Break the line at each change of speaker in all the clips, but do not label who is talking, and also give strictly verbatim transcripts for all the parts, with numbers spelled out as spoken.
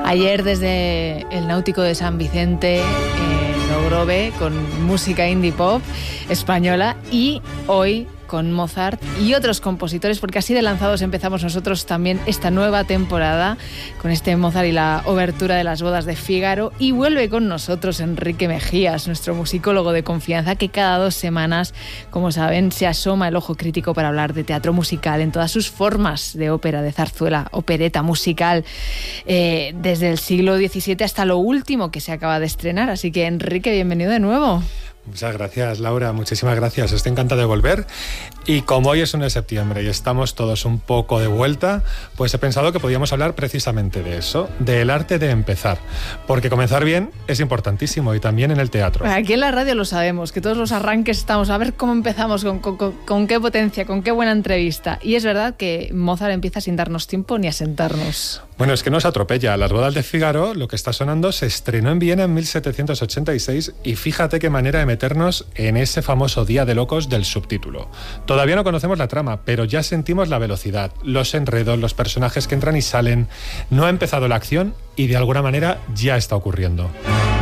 Ayer desde el Náutico de San Vicente, eh, Logrove, con música indie pop española, y hoy con Mozart y otros compositores, porque así de lanzados empezamos nosotros también esta nueva temporada con este Mozart y la obertura de las bodas de Fígaro. Y vuelve con nosotros Enrique Mejías, nuestro musicólogo de confianza, que cada dos semanas, como saben, se asoma el ojo crítico para hablar de teatro musical en todas sus formas, de ópera, de zarzuela, opereta, musical, eh, desde el siglo diecisiete hasta lo último que se acaba de estrenar. Así que, Enrique, bienvenido de nuevo.
Muchas gracias, Laura, muchísimas gracias. Estoy encantado de volver, y como hoy es uno de septiembre y estamos todos un poco de vuelta, pues he pensado que podíamos hablar precisamente de eso, del arte de empezar, porque comenzar bien es importantísimo, y también en el teatro.
Aquí en la radio lo sabemos, que todos los arranques estamos a ver cómo empezamos, con, con, con qué potencia, con qué buena entrevista, y es verdad que Mozart empieza sin darnos tiempo ni a sentarnos.
Bueno, es que nos atropella. Las bodas de Fígaro, lo que está sonando, se estrenó en Viena en mil setecientos ochenta y seis, y fíjate qué manera de meternos en ese famoso Día de Locos del subtítulo. Todavía no conocemos la trama, pero ya sentimos la velocidad, los enredos, los personajes que entran y salen. No ha empezado la acción y de alguna manera ya está ocurriendo.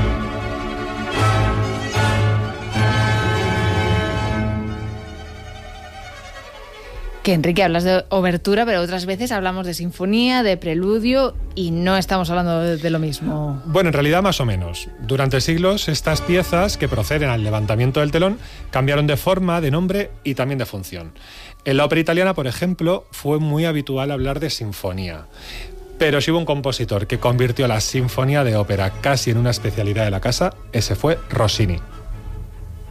Que, Enrique, hablas de obertura, pero otras veces hablamos de sinfonía, de preludio, y no estamos hablando de, de lo mismo.
Bueno, en realidad más o menos. Durante siglos, estas piezas, que proceden al levantamiento del telón, cambiaron de forma, de nombre y también de función. En la ópera italiana, por ejemplo, fue muy habitual hablar de sinfonía. Pero si hubo un compositor que convirtió la sinfonía de ópera casi en una especialidad de la casa, ese fue Rossini.